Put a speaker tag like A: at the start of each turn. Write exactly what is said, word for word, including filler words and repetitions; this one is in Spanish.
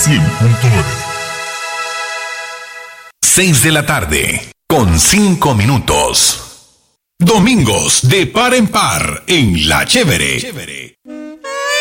A: cien punto nueve.
B: seis de la tarde, con cinco minutos. Domingos de par en par en La Chévere.